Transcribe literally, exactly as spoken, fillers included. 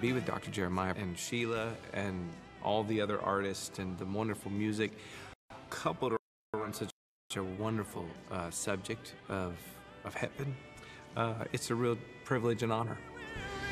be with Doctor Jeremiah and Sheila and all the other artists and the wonderful music, coupled around such a wonderful uh, subject of, of heaven. Uh, it's a real privilege and honor.